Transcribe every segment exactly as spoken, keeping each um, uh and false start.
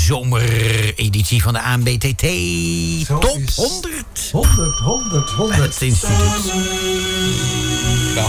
zomereditie van de A N B T T Zo Top is honderd. honderd, honderd, honderd. Het instituut. Ja.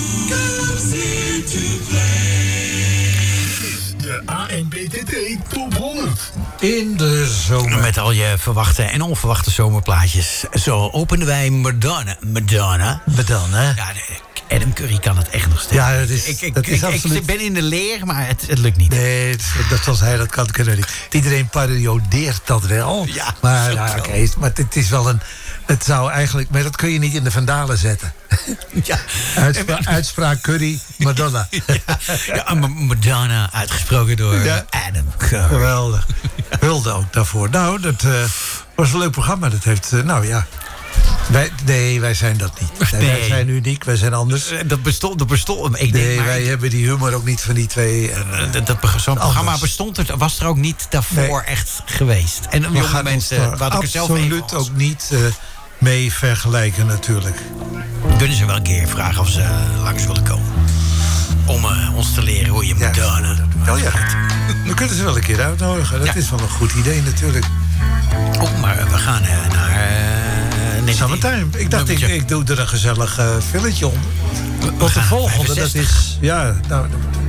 De A N B T T Top honderd. In de zomer. Met al je verwachte en onverwachte zomerplaatjes. Zo openen wij Madonna. Madonna. Madonna. Ja, de- Adam Curry kan het echt nog steeds. Ja, dat is, ik, ik, dat is ik, absoluut... ik ben in de leer, maar het, het lukt niet. Nee, het- dat zoals hij dat kan, kunnen we niet. Iedereen parodieert dat wel. Ja, maar zo nou, wel. oké, maar het is wel een... Het zou eigenlijk... Maar dat kun je niet in de Vandalen zetten. Ja. Uitspra- uitspraak Curry, Madonna. Ja, ja, Ma- Madonna, uitgesproken door Ja. Adam Curry. Geweldig. Hulde ook daarvoor. Nou, dat eh, was een leuk programma. Dat heeft... eh, nou ja... Wij, nee, wij zijn dat niet. Nee, Wij Nee. zijn uniek, wij zijn anders. Eh, Dat bestond, dat bestond. Ik denk, Nee, maar wij ik- hebben die humor ook niet van die twee. En, eh, eh, dat, dat, zo'n programma anders. bestond er, was er ook niet daarvoor Nee. echt geweest. En we jonge gaan ons mensen, daar wat ik er zelf een absoluut van was. ook niet eh, mee vergelijken natuurlijk. Kunnen ze wel een keer vragen of ze eh, langs willen komen. Om eh, ons te leren hoe je Ja, Madonna... Oh ja, we kunnen ze wel een keer uitnodigen. Dat Ja. is wel een goed idee natuurlijk. Oh, maar we gaan eh, naar... eh, nee, Summertime. Ik dacht, ik, nummertje. ik doe er een gezellig eh filletje onder. Want de gaan volgende, dat vijfenzestig. is... Ja, nou...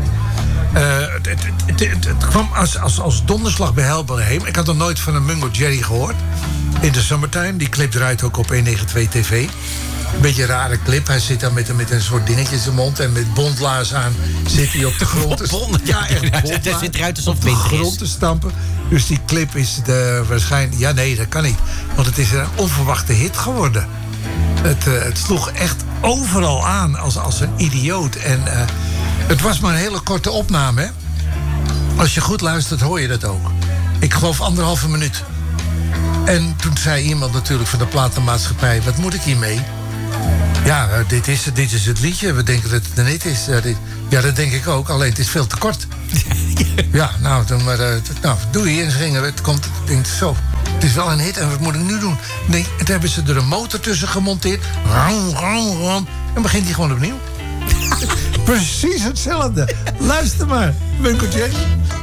eh, het, het, het, het- het kwam als, als, als donderslag bij Helberheem. Ik had nog nooit van een Mungo Jerry gehoord. In de Summertime. Die clip draait ook op honderdnegenentwintig T V. Een beetje een rare clip. Hij zit daar met, een- met een soort dingetje in zijn mond. En met bondlaars aan zit hij op de grond. te- Bond- ja, echt Het bondlaars. ziet eruit alsof het Op de winter is. grond te stampen. Dus die clip is de, waarschijnlijk... Ja, nee, dat kan niet. Want het is een onverwachte hit geworden. Het, eh, het sloeg echt overal aan als, als een idioot. En eh, het was maar een hele korte opname, hè? Als je goed luistert, hoor je dat ook. Ik geloof anderhalve minuut. En toen zei iemand natuurlijk van de platenmaatschappij... wat moet ik hiermee? Ja, eh, dit, is, dit is het liedje. We denken dat het er niet is. Ja, dit- ja, dat denk ik ook. Alleen het is veel te kort. Ja, nou, dan maar, eh, t- nou doe je. En ze gingen, het komt, ik denk zo... Het is wel een hit en wat moet ik nu doen? Nee, en toen hebben ze er een motor tussen gemonteerd. Ram, ram, ram. En begint hij gewoon opnieuw. Precies hetzelfde. Luister maar. Mungo Jerry.